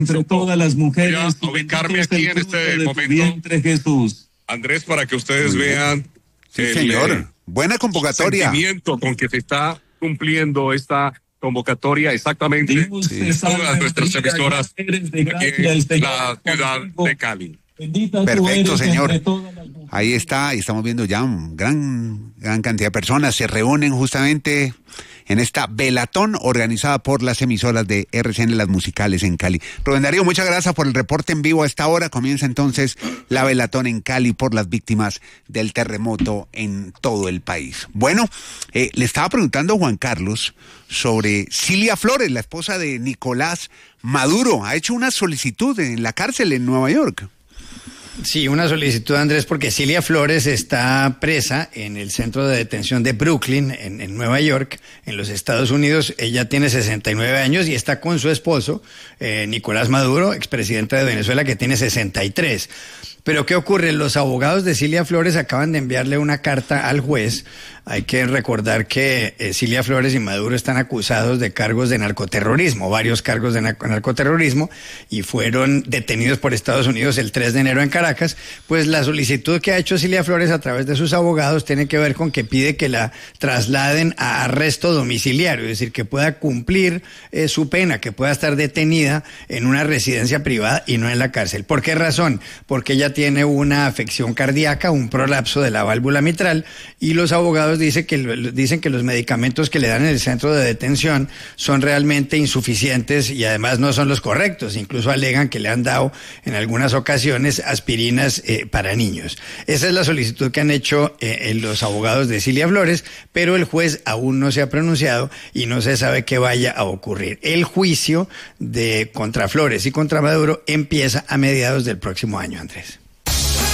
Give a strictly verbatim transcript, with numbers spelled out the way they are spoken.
entre todas las mujeres. Voy a ubicarme aquí en este momento, Jesús. Andrés, para que ustedes vean sí, el señor. Eh, buena convocatoria. sentimiento con que se está cumpliendo esta convocatoria exactamente en sí. todas nuestras emisoras de la ciudad de Cali. Perfecto, señor. Ahí está, y estamos viendo ya un gran, gran cantidad de personas se reúnen justamente en esta velatón organizada por las emisoras de R C N, las musicales en Cali. Rubén Darío, muchas gracias por el reporte en vivo a esta hora. Comienza entonces la velatón en Cali por las víctimas del terremoto en todo el país. Bueno, eh, le estaba preguntando a Juan Carlos sobre Cilia Flores, la esposa de Nicolás Maduro. Ha hecho una solicitud en la cárcel en Nueva York. Sí, una solicitud, Andrés, porque Cilia Flores está presa en el centro de detención de Brooklyn, en, en Nueva York, en los Estados Unidos. Ella tiene sesenta y nueve años y está con su esposo, eh, Nicolás Maduro, expresidente de Venezuela, que tiene sesenta y tres. Pero ¿qué ocurre? Los abogados de Cilia Flores acaban de enviarle una carta al juez. Hay que recordar que eh, Cilia Flores y Maduro están acusados de cargos de narcoterrorismo, varios cargos de narco- narcoterrorismo, y fueron detenidos por Estados Unidos el tres de enero en Caracas. Pues la solicitud que ha hecho Cilia Flores a través de sus abogados tiene que ver con que pide que la trasladen a arresto domiciliario, es decir, que pueda cumplir eh, su pena, que pueda estar detenida en una residencia privada y no en la cárcel. ¿Por qué razón? Porque ella tiene una afección cardíaca, un prolapso de la válvula mitral, y los abogados dicen que, dicen que los medicamentos que le dan en el centro de detención son realmente insuficientes y además no son los correctos. Incluso alegan que le han dado en algunas ocasiones aspirinas eh, para niños. Esa es la solicitud que han hecho eh, los abogados de Cilia Flores, pero el juez aún no se ha pronunciado y no se sabe qué vaya a ocurrir. El juicio de contra Flores y contra Maduro empieza a mediados del próximo año, Andrés.